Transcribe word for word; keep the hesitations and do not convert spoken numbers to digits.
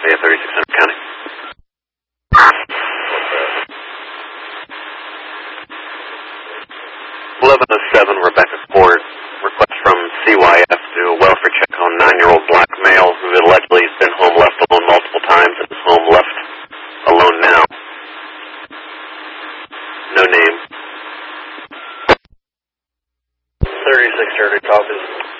Yeah, thirty-six hundred County. eleven oh seven, Rebecca Ford. Request from C Y F to do a welfare check on nine-year-old black male who allegedly has been home left alone multiple times and is home left alone now. No name. thirty-six thirty, copy.